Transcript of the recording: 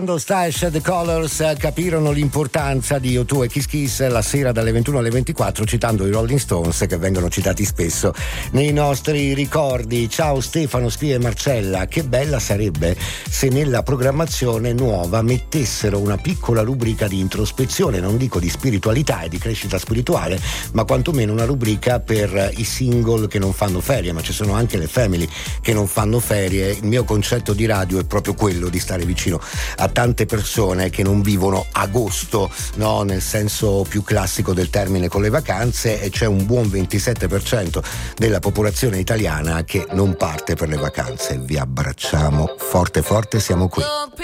Quando Styles and the Colors capirono l'importanza di O2 e Kiss Kiss la sera dalle 21 alle 24, citando i Rolling Stones, che vengono citati spesso nei nostri ricordi. Ciao Stefano, scrive Marcella, che bella sarebbe se nella programmazione nuova mettessero una piccola rubrica di introspezione, non dico di spiritualità e di crescita spirituale, ma quantomeno una rubrica per i single che non fanno ferie, ma ci sono anche le family che non fanno ferie. Il mio concetto di radio è proprio quello di stare vicino a tante persone che non vivono agosto, no, nel senso più classico del termine, con le vacanze, e c'è un buon 27% della popolazione italiana che non parte per le vacanze. Vi abbracciamo forte forte, siamo qui.